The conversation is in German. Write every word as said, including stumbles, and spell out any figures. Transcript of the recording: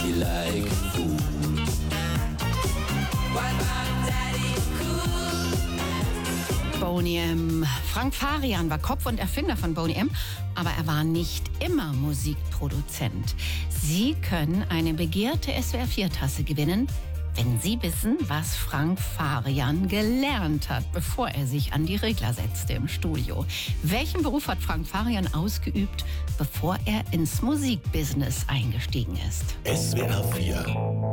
me like a fool. Why my daddy cool? Boney M. Frank Farian war Kopf und Erfinder von Boney M., aber er war nicht immer Musikproduzent. Sie können eine begehrte S W R vier Tasse gewinnen, wenn Sie wissen, was Frank Farian gelernt hat, bevor er sich an die Regler setzte im Studio. Welchen Beruf hat Frank Farian ausgeübt, bevor er ins Musikbusiness eingestiegen ist? S W R vier